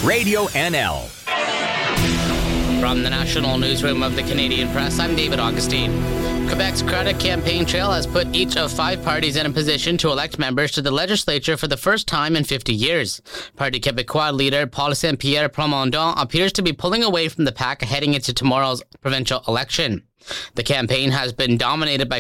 Radio NL. From the National Newsroom of the Canadian Press, I'm David Augustine. Quebec's Credit Campaign Trail has put each of 5 parties in a position to elect members to the legislature for the first time in 50 years. Parti Québécois leader Paul Saint-Pierre Plamondon appears to be pulling away from the pack heading into tomorrow's provincial election. The campaign has been dominated by